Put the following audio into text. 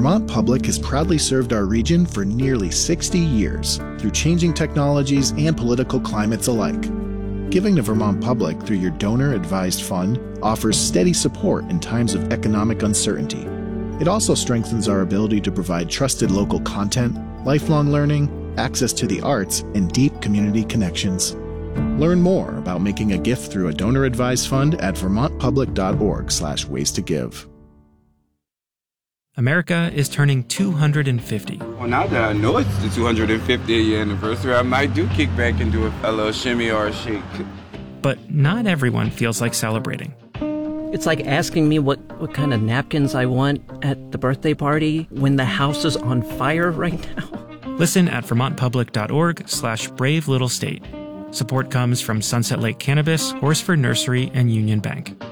Vermont Public has proudly served our region for nearly 60 years through changing technologies and political climates alike. Giving to Vermont Public through your donor-advised fund offers steady support in times of economic uncertainty. It also strengthens our ability to provide trusted local content, lifelong learning, access to the arts, and deep community connections. Learn more about making a gift through a donor-advised fund at vermontpublic.org/ways to give. America is turning 250. Well, now that I know it's the 250th year anniversary, I might do kick back and do a little shimmy or a shake. But not everyone feels like celebrating. It's like asking me what kind of napkins I want at the birthday party when the house is on fire right now. Listen at vermontpublic.org/brave little state. Support comes from Sunset Lake Cannabis, Horsford Nursery, and Union Bank.